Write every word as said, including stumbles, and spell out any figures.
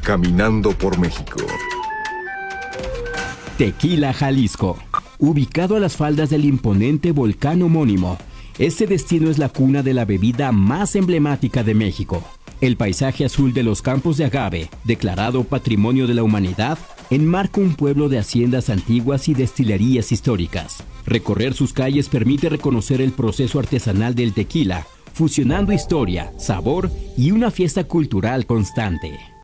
Caminando por México. Tequila, Jalisco. Ubicado a las faldas del imponente volcán homónimo, este destino es la cuna de la bebida más emblemática de México. El paisaje azul de los campos de agave, declarado Patrimonio de la Humanidad, enmarca un pueblo de haciendas antiguas y destilerías históricas. Recorrer sus calles permite reconocer el proceso artesanal del tequila, fusionando historia, sabor y una fiesta cultural constante.